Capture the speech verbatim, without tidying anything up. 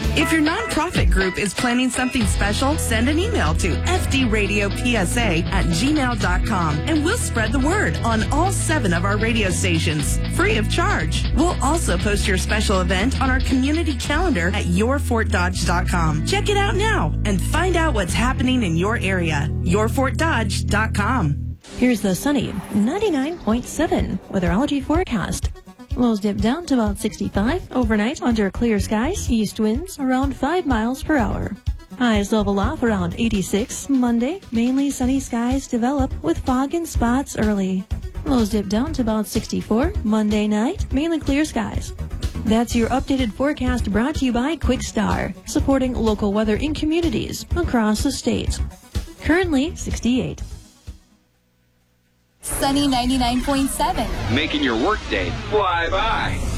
If your nonprofit group is planning something special, send an email to f d radio p s a at gmail dot com and we'll spread the word on all seven of our radio stations, free of charge. We'll also post your special event on our community calendar at your fort dodge dot com. Check it out now and find out what's happening in your area. your fort dodge dot com. Here's the sunny ninety-nine point seven weatherology forecast. Lows dip down to about sixty-five overnight under clear skies, east winds around five miles per hour. Highs level off around eighty-six. Monday, mainly sunny skies develop with fog and spots early. Lows dip down to about sixty-four. Monday night, mainly clear skies. That's your updated forecast brought to you by Quickstar, supporting local weather in communities across the state. Currently sixty-eight. Sunny ninety-nine point seven. Making your workday fly by.